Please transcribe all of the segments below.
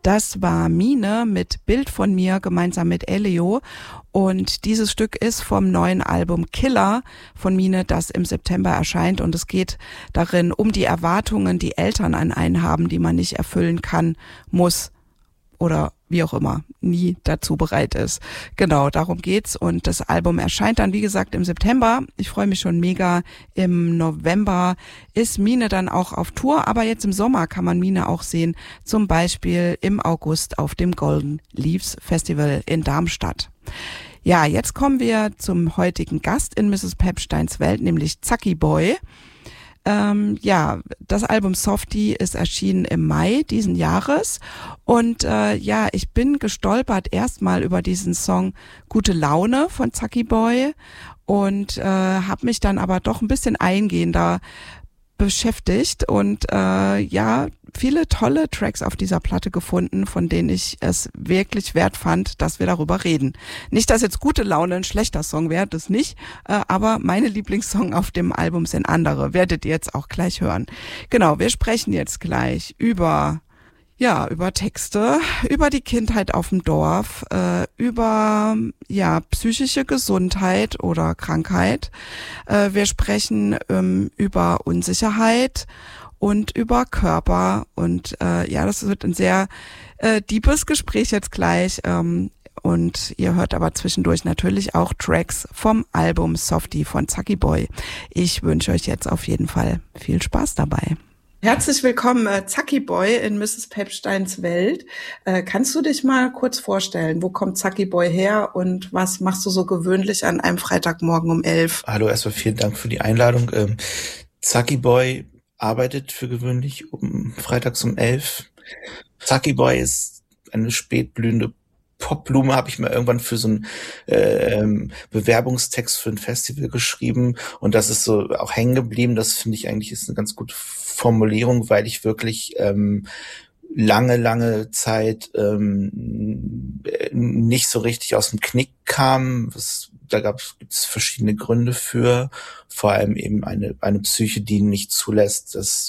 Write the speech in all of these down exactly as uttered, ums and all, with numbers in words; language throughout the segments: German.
Das war Mine mit Bild von mir gemeinsam mit Elio. Und dieses Stück ist vom neuen Album Killer von Mine, das im September erscheint. Und es geht darin um die Erwartungen, die Eltern an einen haben, die man nicht erfüllen kann, muss oder wie auch immer, nie dazu bereit ist. Genau, darum geht's. Und das Album erscheint dann, wie gesagt, im September. Ich freue mich schon mega. Im November ist Mine dann auch auf Tour, aber jetzt im Sommer kann man Mine auch sehen, zum Beispiel im August auf dem Golden Leaves Festival in Darmstadt. Ja, jetzt kommen wir zum heutigen Gast in Misses Pepsteins Welt, nämlich Zacki Boy. Ähm, ja, das Album Softie ist erschienen im Mai diesen Jahres und äh, ja, ich bin gestolpert erstmal über diesen Song Gute Laune von Zacki Boy und äh, habe mich dann aber doch ein bisschen eingehender beschäftigt und äh, ja, viele tolle Tracks auf dieser Platte gefunden, von denen ich es wirklich wert fand, dass wir darüber reden. Nicht, dass jetzt Gute Laune ein schlechter Song wäre, das nicht, äh, aber meine Lieblingssong auf dem Album sind andere, werdet ihr jetzt auch gleich hören. Genau, wir sprechen jetzt gleich über Ja, über Texte, über die Kindheit auf dem Dorf, äh, über ja psychische Gesundheit oder Krankheit. Äh, wir sprechen ähm, über Unsicherheit und über Körper. Und äh, ja, das wird ein sehr äh, deepes Gespräch jetzt gleich. Ähm, und ihr hört aber zwischendurch natürlich auch Tracks vom Album Softie von Zacki Boy. Ich wünsche euch jetzt auf jeden Fall viel Spaß dabei. Herzlich willkommen, äh, Zacki Boy in Misses Pepsteins Welt. Äh, kannst du dich mal kurz vorstellen, wo kommt Zacki Boy her und was machst du so gewöhnlich an einem Freitagmorgen um elf? Hallo, erstmal vielen Dank für die Einladung. Ähm, Zacki Boy arbeitet für gewöhnlich um freitags um elf. Zacki Boy ist eine spätblühende Popblume, habe ich mir irgendwann für so einen äh, Bewerbungstext für ein Festival geschrieben und das ist so auch hängen geblieben. Das finde ich eigentlich ist eine ganz gute Formulierung, weil ich wirklich ähm, lange, lange Zeit ähm, nicht so richtig aus dem Knick kam. Was, da gab es verschiedene Gründe für, vor allem eben eine eine Psyche, die nicht zulässt, dass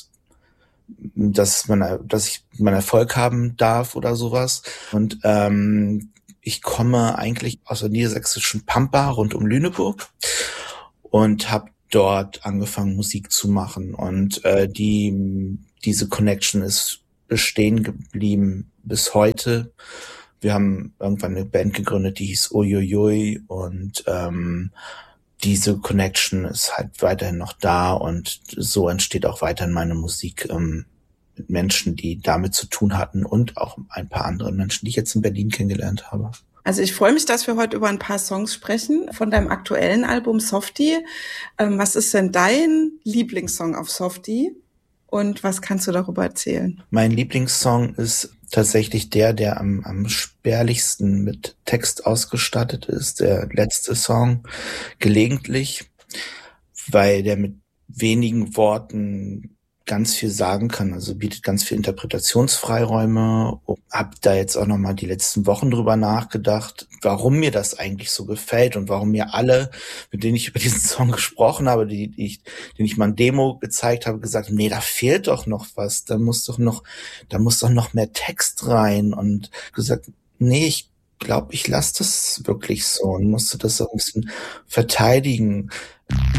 dass man, dass ich meinen Erfolg haben darf oder sowas. Und ähm, ich komme eigentlich aus der niedersächsischen Pampa rund um Lüneburg und habe dort angefangen, Musik zu machen. Und äh, die diese Connection ist bestehen geblieben bis heute. Wir haben irgendwann eine Band gegründet, die hieß Uiuiui und ähm, diese Connection ist halt weiterhin noch da und so entsteht auch weiterhin meine Musik ähm, mit Menschen, die damit zu tun hatten und auch ein paar anderen Menschen, die ich jetzt in Berlin kennengelernt habe. Also ich freue mich, dass wir heute über ein paar Songs sprechen von deinem aktuellen Album Softie. Ähm, was ist denn dein Lieblingssong auf Softie und was kannst du darüber erzählen? Mein Lieblingssong ist tatsächlich der, der am, am spärlichsten mit Text ausgestattet ist, der letzte Song, Gelegentlich, weil der mit wenigen Worten ganz viel sagen kann, also bietet ganz viel Interpretationsfreiräume. Hab da jetzt auch nochmal die letzten Wochen drüber nachgedacht, warum mir das eigentlich so gefällt und warum mir alle, mit denen ich über diesen Song gesprochen habe, die, die ich, denen ich mal ein Demo gezeigt habe, gesagt, nee, da fehlt doch noch was, da muss doch noch, da muss doch noch mehr Text rein und gesagt, nee, ich glaube, ich lasse das wirklich so und musste das so ein bisschen verteidigen.